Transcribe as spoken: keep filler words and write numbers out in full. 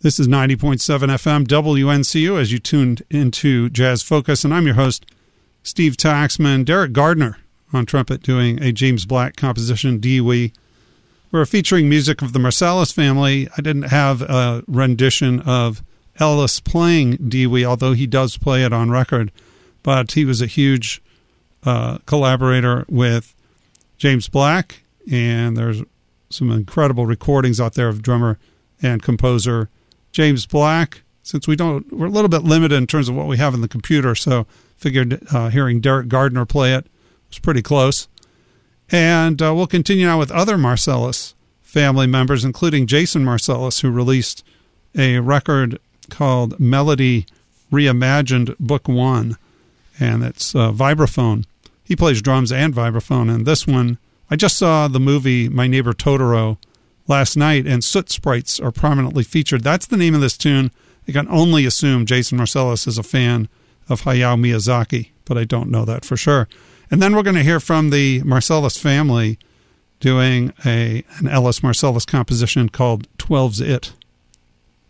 This is ninety point seven F M W N C U as you tuned into Jazz Focus, and I'm your host, Steve Taxman. Derek Gardner on trumpet doing a James Black composition, Dee-Wee. We're featuring music of the Marsalis family. I didn't have a rendition of Ellis playing Dee-Wee, although he does play it on record, but he was a huge uh, collaborator with James Black, and there's some incredible recordings out there of drummer and composer James Black. Since we don't, we're a little bit limited in terms of what we have in the computer, so figured uh, hearing Derek Gardner play it was pretty close. And uh, we'll continue now with other Marsalis family members, including Jason Marsalis, who released a record called Melody Reimagined Book One, and it's uh, vibraphone. He plays drums and vibraphone, and this one, I just saw the movie My Neighbor Totoro last night, and soot sprites are prominently featured. That's the name of this tune. I can only assume Jason Marsalis is a fan of Hayao Miyazaki, but I don't know that for sure. And then we're going to hear from the Marsalis family doing a an Ellis Marsalis composition called twelve's It.